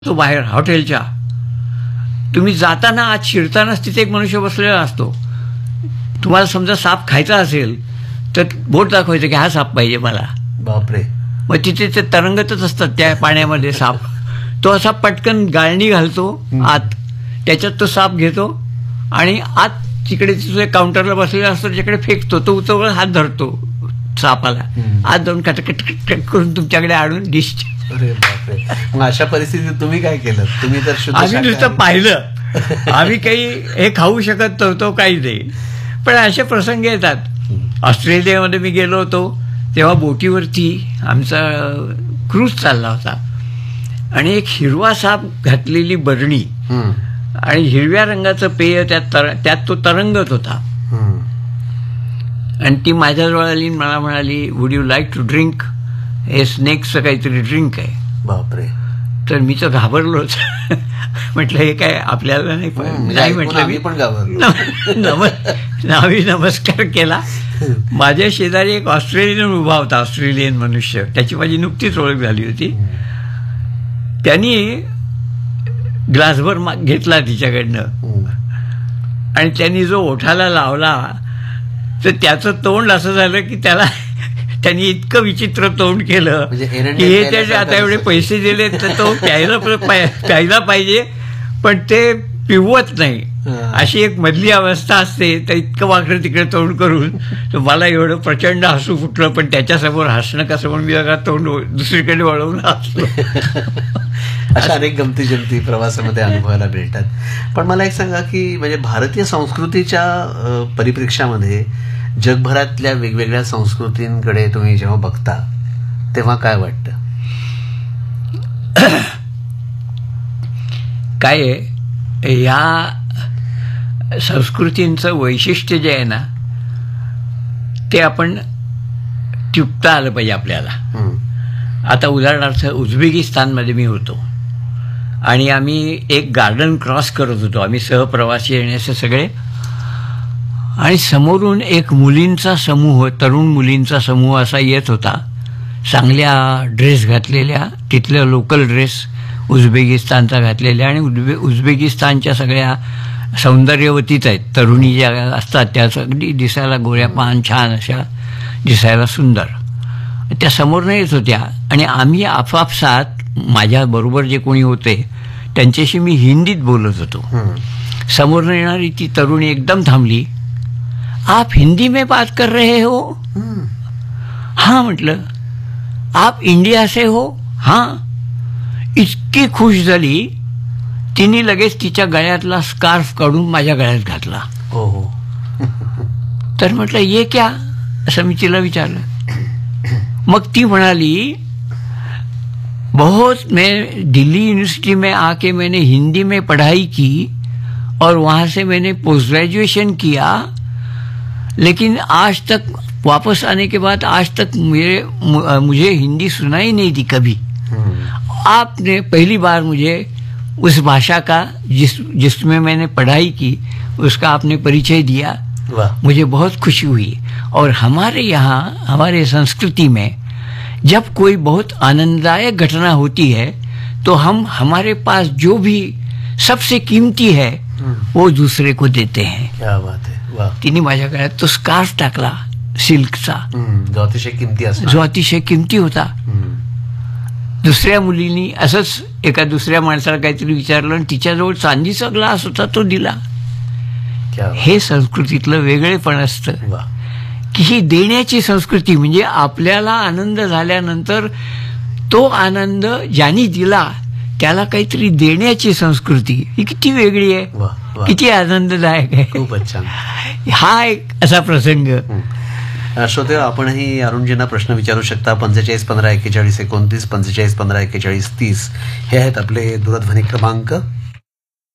तो बाहेर हॉटेलच्या, तुम्ही जाताना आत शिरतानाच तिथे एक मनुष्य बसलेला असतो. तुम्हाला समजा साप खायचा असेल तर बोट दाखवायचं की हा साप पाहिजे मला. बापरे. मग तिथे ते तरंगतच असतात त्या पाण्यामध्ये साप. तो असा पटकन गाळणी घालतो आत, त्याच्यात तो साप घेतो आणि आत तिकडे तिथे काउंटरला बसलेला असतो त्याच्याकडे फेकतो. तो उचवळ हात धरतो सापाला, आत जाऊन कटकट करून तुमच्याकडे आणून डिश. अरे बापरे. मग अशा परिस्थितीत तुम्ही काय केलं? तुम्ही तर आम्ही नुसतं पाहिलं. आम्ही काही हे खाऊ शकत नव्हतो, काही नाही. पण असे प्रसंग येतात. ऑस्ट्रेलियामध्ये मी गेलो होतो तेव्हा बोटीवरती आमचा क्रूज चालला होता आणि एक हिरवा साप घातलेली बरणी आणि हिरव्या रंगाचं पेय त्यात तो तरंगत होता. आणि ती माझ्याजवळ आली, मला म्हणाली, would you like to drink? हे स्नेक्सचं काहीतरी ड्रिंक आहे. बापरे. तर मी तर घाबरलोच. म्हटलं हे काय आपल्याला नाही म्हटलं. मी पण घाबरलो. आम्ही नमस्कार केला. माझ्या शेजारी एक ऑस्ट्रेलियन उभा होता, ऑस्ट्रेलियन मनुष्य. त्याची माझी नुकतीच ओळख झाली होती. त्यांनी ग्लासभर घेतला तिच्याकडनं आणि त्यांनी जो ओठाला लावला तर त्याचं तोंड असं झालं की त्यांनी इतकं विचित्र तोंड केलं की हे त्याचे आता एवढे पैसे दिले तर तो प्यायला पाहिजे पण ते पिवत नाही, अशी एक मधली अवस्था असते. तर इतकं वाकडं तिकडे तोंड करून मला एवढं प्रचंड हसू फुटलं. पण त्याच्यासमोर हसणं कसं म्हणून मी जरा तोंड दुसरीकडे वळवून हसलो. अशा अनेक गमती जमती प्रवासामध्ये अनुभवायला मिळतात. पण मला एक सांगा की म्हणजे भारतीय संस्कृतीच्या परिप्रेक्ष्यामध्ये जगभरातल्या वेगवेगळ्या संस्कृतींकडे तुम्ही जेव्हा बघता तेव्हा काय वाटतं? काय या संस्कृतींचं वैशिष्ट्य जे आहे ना ते आपण टिपता आलं पाहिजे आपल्याला. आता उदाहरणार्थ उझबेकिस्तानमध्ये मी होतो आणि आम्ही एक गार्डन क्रॉस करत होतो, आम्ही सहप्रवासी आणि असे सगळे. आणि समोरून एक मुलींचा समूह, तरुण मुलींचा समूह असा येत होता, चांगल्या ड्रेस घातलेल्या, तिथल्या लोकल ड्रेस उझबेकिस्तानचा घातलेल्या. आणि उझबेकिस्तानच्या सगळ्या सौंदर्यवतीच आहेत. तरुणी ज्या असतात त्या अगदी दिसायला गोऱ्या पान छान अशा दिसायला सुंदर, त्या समोरनं येत होत्या. आणि आम्ही आपापसात माझ्याबरोबर जे कोणी होते त्यांच्याशी मी हिंदीत बोलत होतो. समोरनं येणारी ती तरुणी एकदम थांबली. आप हिंदी में बात कर रहे हो? हाँ म्हटलं. आप इंडिया से हो? हाँ. इतकी खुश झाली तिने लगेच तिच्या गळ्यातला स्कार्फ काढून माझ्या गळ्यात घातला. तर म्हटलं ये क्या, असं मी तिला विचारलं. मग ती म्हणाली, मैं दिल्ली यूनिवर्सिटी में आके मैंने हिंदी में पढ़ाई की और वहाँ से मैंने पोस्ट ग्रेजुएशन किया, लेकिन आज तक वापस आने के बाद आज तक मुझे हिंदी सुनाई नहीं थी कभी. आपने पहली बार मुझे उस भाषा का जिसमें मैंने पढ़ाई की उसका आपने परिचय दिया. मुझे बहुत खुशी हुई. और हमारे यहाँ हमारे संस्कृति में जब कोई बहुत आनंददायक घटना होती है तो हम हमारे पास जो भी सबसे कीमती है वो दूसरे को देते हैं. क्या बात है. तिने माझ्या गळ्यात तो स्कार्फ टाकला सिल्कचा, जो अतिशय किमती होता. दुसऱ्या मुलीनी असंच एका दुसऱ्या माणसाला काहीतरी विचारलं आणि तिच्याजवळ चांदीचा ग्लास होता, तो दिला. हे संस्कृतीतलं वेगळेपण असतं की ही देण्याची संस्कृती. म्हणजे आपल्याला आनंद झाल्यानंतर तो आनंद ज्यानी दिला त्याला काहीतरी देण्याची संस्कृती ही किती वेगळी आहे, किती आनंददायक आहे. खूपच छान. हा एक असा प्रसंग. श्रोते, आपणही अरुणजींना प्रश्न विचारू शकता. 45 15 41 29, 45 15 41 30 हे आहेत आपले दूरध्वनी क्रमांक.